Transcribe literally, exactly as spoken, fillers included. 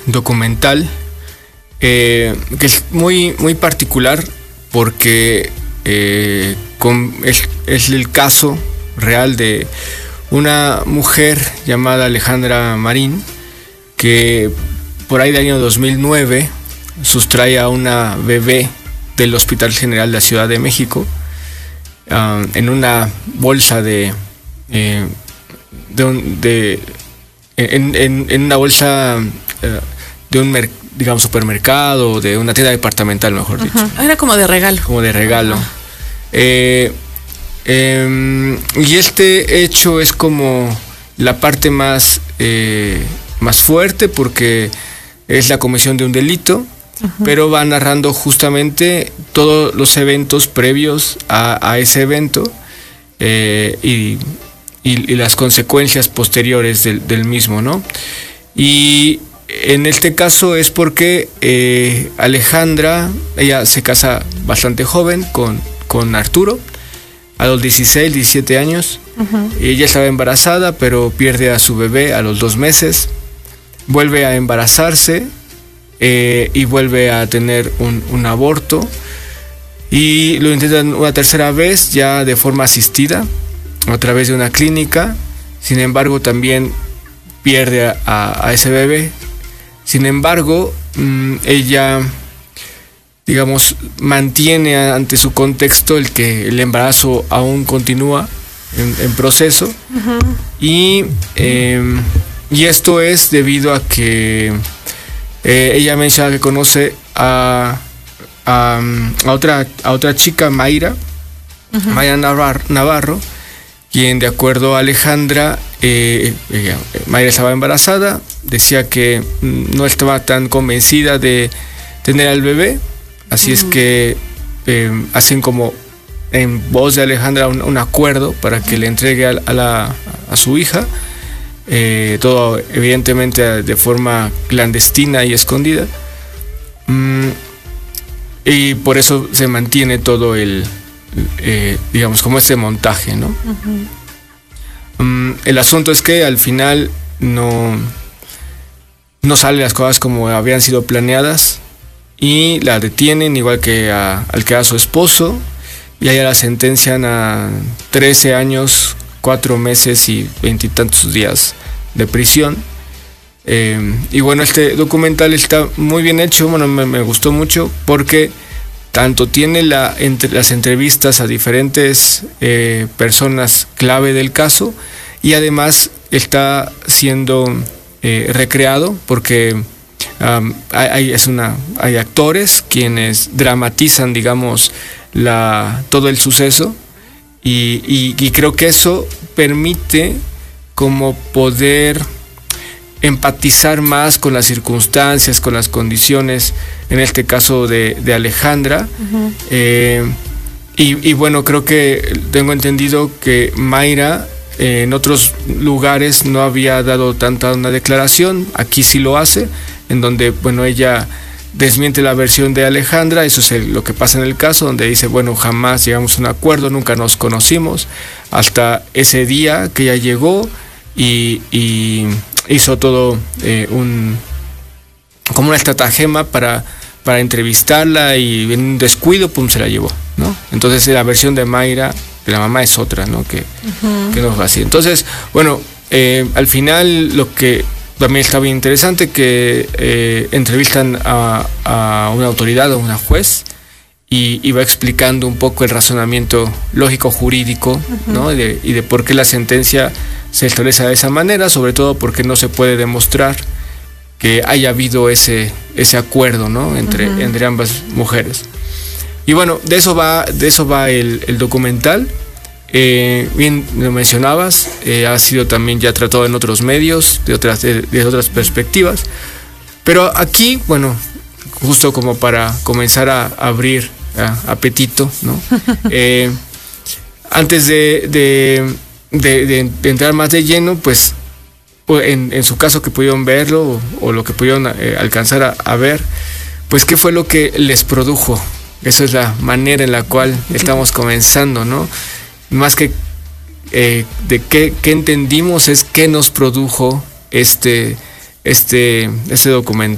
documental eh, que es muy, muy particular porque eh, con, es, es el caso real de una mujer llamada Alejandra Marín, que por ahí del año dos mil nueve sustrae a una bebé del Hospital General de la Ciudad de México uh, en una bolsa de, eh, de, un, de en, en, en una bolsa uh, de un mer, digamos supermercado, de una tienda departamental, mejor dicho. Ajá. Era como de regalo. Como de regalo. Eh, eh, y este hecho es como la parte más, eh, más fuerte porque es la comisión de un delito, uh-huh. pero va narrando justamente todos los eventos previos a, a ese evento eh, y, y, y las consecuencias posteriores del, del mismo, ¿no? Y en este caso es porque eh, Alejandra, ella se casa bastante joven con, con Arturo, a los dieciséis, diecisiete años. Uh-huh. Ella estaba embarazada, pero pierde a su bebé a los dos meses. Vuelve a embarazarse eh, y vuelve a tener un, un aborto. Y lo intentan una tercera vez, ya de forma asistida, a través de una clínica. Sin embargo, también pierde a, a, a ese bebé. Sin embargo, mmm, ella, digamos, mantiene ante su contexto el que el embarazo aún continúa en, en proceso. Uh-huh. Y, eh, y esto es debido a que eh, ella menciona que conoce a, a, a, otra, a otra chica, Mayra, uh-huh. Mayra Navarro, Navarro, quien de acuerdo a Alejandra, eh, ella, Mayra estaba embarazada, decía que no estaba tan convencida de tener al bebé, así uh-huh. es que eh, hacen como en voz de Alejandra un, un acuerdo para que le entregue a, a, la, a su hija, eh, todo evidentemente de forma clandestina y escondida, mm, y por eso se mantiene todo el Eh, digamos como este montaje, ¿no? Uh-huh. Um, el asunto es que al final no no salen las cosas como habían sido planeadas y la detienen igual que a, al que era su esposo, y allá la sentencian a trece años, cuatro meses y veintitantos días de prisión. Eh, y bueno, este documental está muy bien hecho, bueno, me, me gustó mucho porque tanto tiene la, entre, las entrevistas a diferentes eh, personas clave del caso, y además está siendo eh, recreado porque um, hay, es una, hay actores quienes dramatizan, digamos, la, todo el suceso, y, y, y creo que eso permite como poder empatizar más con las circunstancias, con las condiciones, en este caso de, de Alejandra. Uh-huh. eh, y, y bueno, creo que tengo entendido que Mayra eh, en otros lugares no había dado tanta una declaración, aquí sí lo hace, en donde, bueno, ella desmiente la versión de Alejandra. Eso es el, lo que pasa en el caso, donde dice, bueno, jamás llegamos a un acuerdo, nunca nos conocimos, hasta ese día que ella llegó y, y hizo todo eh, un como una estratagema para, para entrevistarla, y en un descuido, pum, se la llevó, ¿no? Entonces la versión de Mayra, de la mamá, es otra, ¿no? Que, uh-huh. que no fue así. Entonces, bueno, eh, al final lo que también está bien interesante, que eh, entrevistan a, a una autoridad, a una juez, y, y va explicando un poco el razonamiento lógico jurídico, uh-huh. ¿no? Y de, y de por qué la sentencia se establece de esa manera, sobre todo porque no se puede demostrar que haya habido ese, ese acuerdo, ¿no? entre, uh-huh. entre ambas mujeres. Y bueno, de eso va, de eso va el, el documental. Eh, bien lo mencionabas, eh, ha sido también ya tratado en otros medios, de otras, de, de otras perspectivas. Pero aquí, bueno, justo como para comenzar a abrir a, apetito, ¿no? eh, antes de, de De, de, de entrar más de lleno, pues en, en su caso que pudieron verlo o, o lo que pudieron eh, alcanzar a, a ver, pues qué fue lo que les produjo. Esa es la manera en la cual estamos comenzando, ¿no? Más que eh, de qué, qué entendimos, es qué nos produjo este, este, este documental.